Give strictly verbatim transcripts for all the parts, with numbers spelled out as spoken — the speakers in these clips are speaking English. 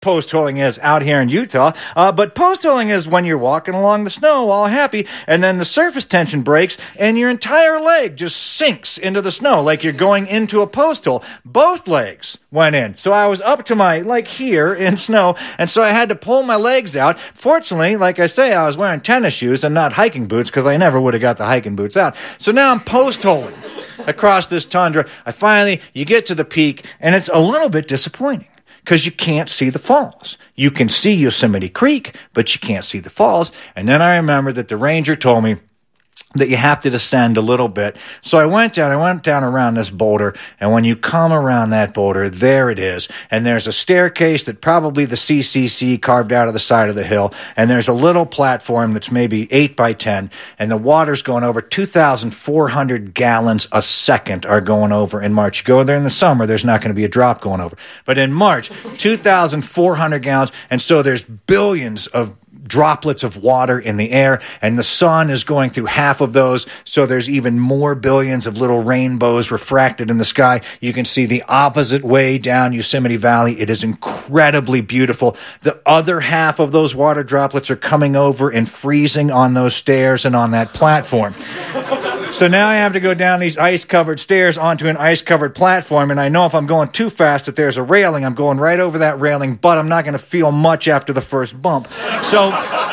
post holing is out here in Utah, uh, but post holing is when you're walking along the snow all happy, and then the surface tension breaks, and your entire leg just sinks into the snow like you're going into a post hole. Both legs went in. So I was up to my, like here, in snow, and so I had to pull my legs out. Fortunately, like I say, I was wearing tennis shoes and not hiking boots, because I never would have got the hiking boots out. So now I'm post holing across this tundra. I finally, you get to the peak, and it's a little bit disappointing, because you can't see the falls. You can see Yosemite Creek, but you can't see the falls. And then I remember that the ranger told me that you have to descend a little bit. So I went down, I went down around this boulder, and when you come around that boulder, there it is. And there's a staircase that probably the C C C carved out of the side of the hill, and there's a little platform that's maybe eight by ten, and the water's going over two thousand four hundred gallons a second are going over in March. You go there in the summer, there's not going to be a drop going over. But in March, two thousand four hundred gallons, and so there's billions of droplets of water in the air, and the sun is going through half of those, so there's even more billions of little rainbows refracted in the sky. You can see the opposite way down Yosemite Valley. It is incredibly beautiful. The other half of those water droplets are coming over and freezing on those stairs and on that platform. So now I have to go down these ice-covered stairs onto an ice-covered platform, and I know if I'm going too fast that there's a railing. I'm going right over that railing, but I'm not going to feel much after the first bump. So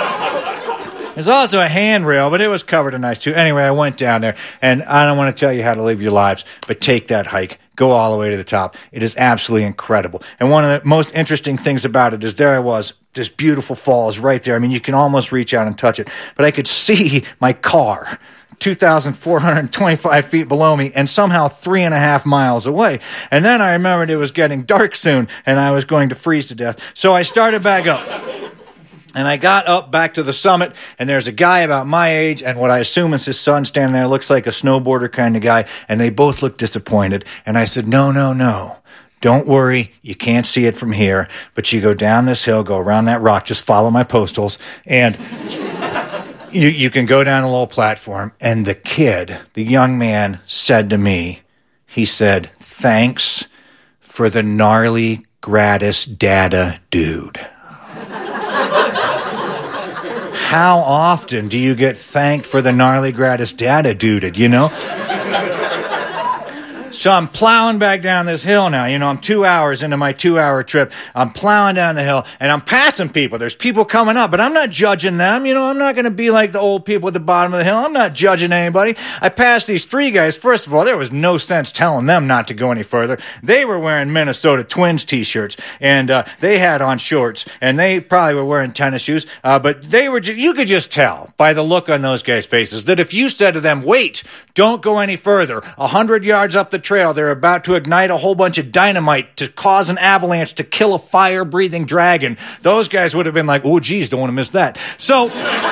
there's also a handrail, but it was covered in ice too. Anyway, I went down there, and I don't want to tell you how to live your lives, but take that hike. Go all the way to the top. It is absolutely incredible. And one of the most interesting things about it is there I was, this beautiful falls right there. I mean, you can almost reach out and touch it, but I could see my car two thousand four hundred twenty-five feet below me and somehow three and a half miles away. And then I remembered it was getting dark soon and I was going to freeze to death. So I started back up. And I got up back to the summit, and there's a guy about my age, and what I assume is his son standing there, looks like a snowboarder kind of guy, and they both look disappointed. And I said, no, no, no. Don't worry, you can't see it from here, but you go down this hill, go around that rock, just follow my postals, and You, you can go down a little platform, and the kid, the young man, said to me, he said, thanks for the gnarly gratis data, dude. How often do you get thanked for the gnarly gratis data, dude, you know? So I'm plowing back down this hill now. You know, I'm two hours into my two-hour trip. I'm plowing down the hill, and I'm passing people. There's people coming up, but I'm not judging them. You know, I'm not going to be like the old people at the bottom of the hill. I'm not judging anybody. I passed these three guys. First of all, there was no sense telling them not to go any further. They were wearing Minnesota Twins T-shirts, and uh, they had on shorts, and they probably were wearing tennis shoes, uh, but they were. Ju- you could just tell by the look on those guys' faces that if you said to them, wait, don't go any further, a hundred yards up the trail, they're about to ignite a whole bunch of dynamite to cause an avalanche to kill a fire-breathing dragon. Those guys would have been like, oh, geez, don't want to miss that. So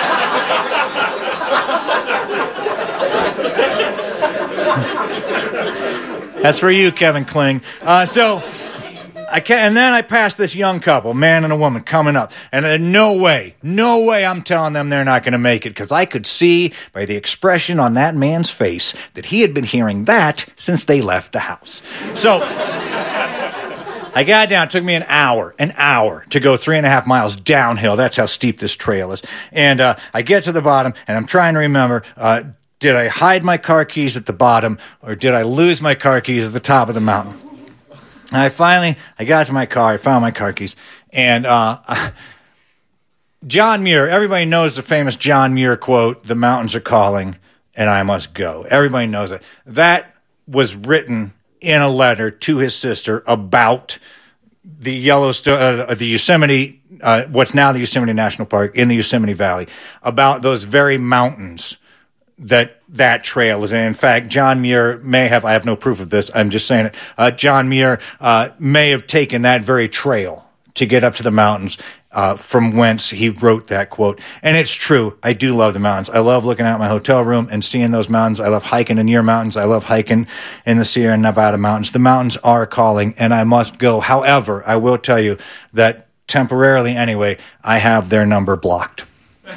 that's for you, Kevin Kling. Uh, so I can, and then I passed this young couple, man and a woman, coming up. And uh, no way, no way I'm telling them they're not going to make it, because I could see by the expression on that man's face that he had been hearing that since they left the house. So I got down. It took me an hour, an hour to go three and a half miles downhill. That's how steep this trail is. And uh, I get to the bottom, and I'm trying to remember, uh, did I hide my car keys at the bottom, or did I lose my car keys at the top of the mountain? And I finally, I got to my car, I found my car keys, and uh, John Muir, everybody knows the famous John Muir quote, "The mountains are calling, and I must go." Everybody knows it. That was written in a letter to his sister about the Yellowstone, uh, the Yosemite, uh, what's now the Yosemite National Park in the Yosemite Valley, about those very mountains that that trail is in. In fact, John Muir may have, I have no proof of this, I'm just saying it, uh, John Muir uh, may have taken that very trail to get up to the mountains uh, from whence he wrote that quote. And it's true, I do love the mountains. I love looking out my hotel room and seeing those mountains. I love hiking in your mountains. I love hiking in the Sierra Nevada mountains. The mountains are calling, and I must go. However, I will tell you that temporarily anyway, I have their number blocked.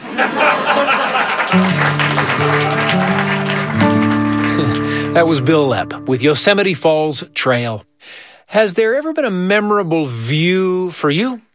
That was Bill Lepp with Yosemite Falls Trail. Has there ever been a memorable view for you?